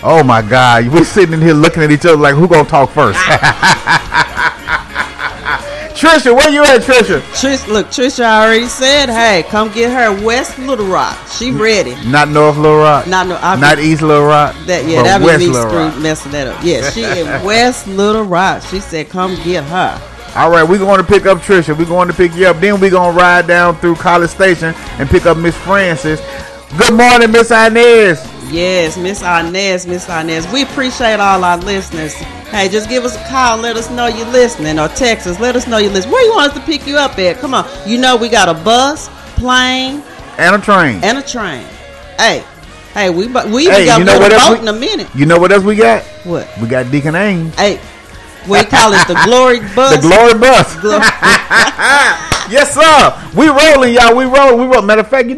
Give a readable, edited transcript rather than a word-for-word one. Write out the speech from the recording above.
Oh my God, we're sitting in here looking at each other like, who gonna talk first? Trisha, where you at, Trisha? Trisha already said, hey, come get her West Little Rock. She ready. Not North Little Rock? Not East Little Rock? That was me messing that up. Yeah, she in West Little Rock. She said, come get her. All right, we're going to pick up Trisha. We're going to pick you up. Then we're going to ride down through College Station and pick up Miss Francis. Good morning, Miss Inez. Yes, Miss Inez. We appreciate all our listeners. Hey, just give us a call. Let us know you're listening. Or text us. Let us know you're listening. Where you want us to pick you up at? Come on. You know we got a bus, plane. And a train. Hey, we got a boat in a minute. You know what else we got? What? We got Deacon Ames. Hey, we call it the Glory Bus. The Glory Bus. Yes, sir. We rolling, y'all. We roll. Matter of fact,